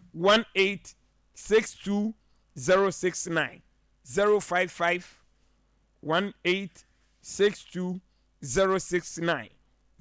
055-1862-069 055-1862-069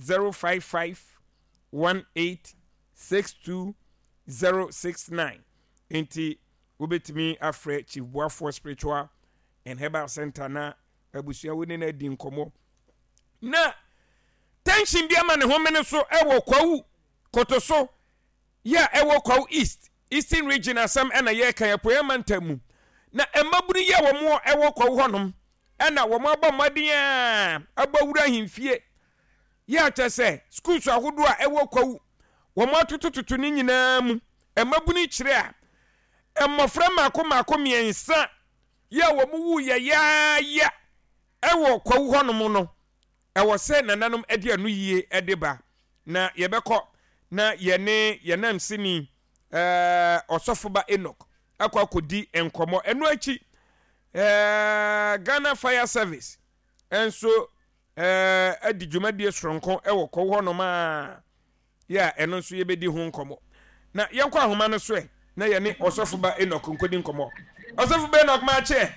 055-1862-069 Inti ubetimi afre Chief Boafo Spiritual and Herbal Center na abusia woni na di nkomo na tension bia ma ne homene so ewo kwawu kotoso ya ewo kwawu eastern region asam na ye kan apoya mantamu na emaburu ye wo mo ewo kwawu honom na wo mo abomade a abawura himfie ya chese schools ahodo a ewo kwawu wo mo atotototo ni nyina mu emabunu kire a emmofra mako miensa ya wo mu wu ya ewo kwawu honom no ewo se nananom ade anu yie edeba na yebekọ na yenam sini osofoba Enoch akodi enkomo enu achi Ghana Fire Service enso adi dwumadie sronko ewo kwawu honom a ya eno nso yebedi ho nkomo na yenkọ ahoma no so na yene osofoba Enoch nkodi nkomo osofoba Enoch ma che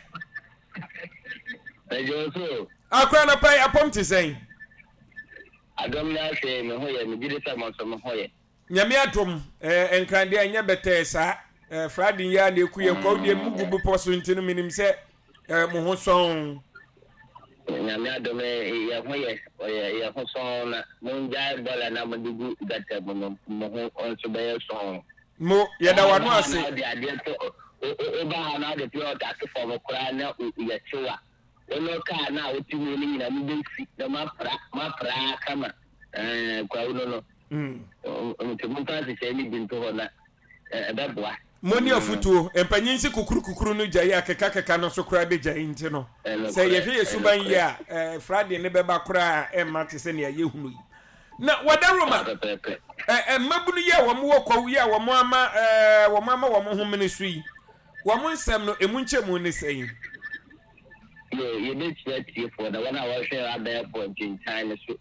akwa na pai apomti sen adom na se me hoye me gide sa mo so me hoye nyame atom enkrande anya bete sa Friday ya na ekuye kwa odi mugubu poso ntinu minim se mo ho son nyame adom ya hoye ya ho son na mo nja bola na mo digu data mo ho onso be son mo ya da wano ase o ba na de pure that for mo kra na ya chiwa ono ka na otimi ni na mu bensi na mapra kama kwa uno no mtemunta se ni bintu hona ebeboa moni afutuo empanyinsi kukuru no gyaye akeka no so kura be gyaye nti no se ye hwe yesuban yi a Friday ne beba kura mate se ne ye hunu na wadaroma mabunu ye wo mo kwawu ye wo mo ama wo ho mene yi wo mo nsem no emunche mu ne sei you need to for the one I was here at the airport in China so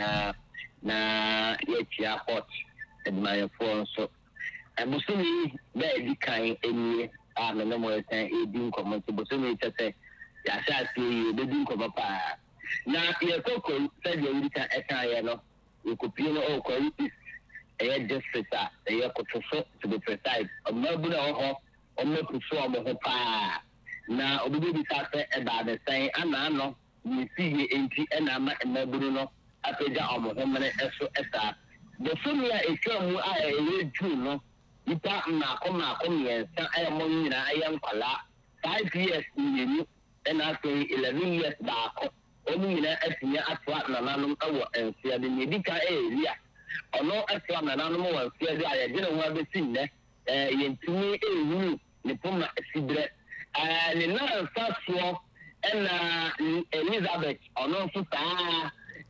na yet hot at my phone so and Busumi be kind any no more time e din come to Busumi say ya sha see the din come up na ye koko said you can eka no you could be no ko e just fita e ko to be precise amabuna ho puso mo ho pa na obibi bi ka fe eba de sen ana no ni fiye enti na ma emaburu no apeja omohomene eso esa de fumia ekwamu a eju no ipa na kom yensa ayemo nyina ayankwala 5 years nyini na so 11 years baako omu nyina atinya atwa na nanom awo ensia de ni dika elia ono atwa na nanom wo ensia de ayegene ho abesin ne yentumi ewu ni poma sibre ni na faso na Elizabeth ono so ta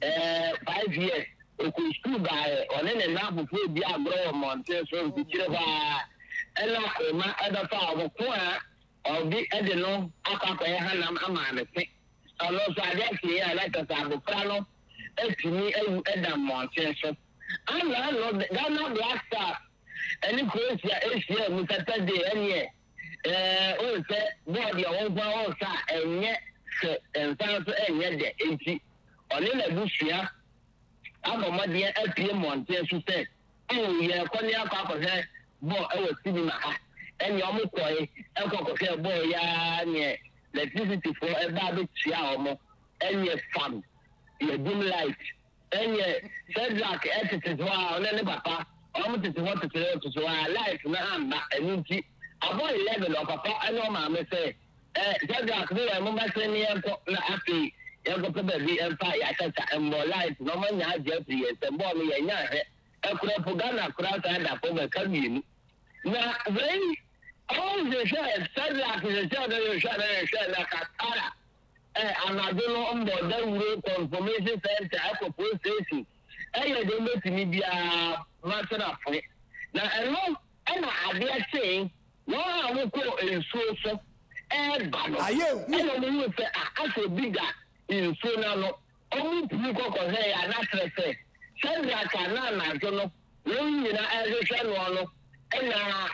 5 years oku school by onene na bufu bi agro monte so tikire ba ela ma adafa aboko a obi ede no akakọ ya hanam amane pe ono so ade ki ya la ta abokra no etimi ewu eda monte so ala no Ghana Black Star eni Croatia Asia mutata de enye o se board ya won fa o sa enye se ensan so enye de enti oni na busia amomade apie monte so se ye kwani akọ se bo e wo cinema ha eni omukoi ekoko se bo ya ne electricity for e ba be tia omo eni fam ye dim light eni sedrak etitis wa ona ne papa omo tete ho tete to so life na amba eni abo 11 o papa ano ma me say sedrak ni mo ba se ni enko na afi yego pebe bi enfa ya tata embo life no ma nya je fi ye se bo mi ye nya he ekura pugana kura ta da po be kamini na when all the share sedrak is the share na katara anado no mbo da wuro confirmation center akọ police station ye de metimi bia matera fo na eno na ade achen no amukọ ensuo so ba no eno mo se aso biga ensuo na no omu pu kokọ he ya na trese sedrak na jo no no nyina ehwehwe no no na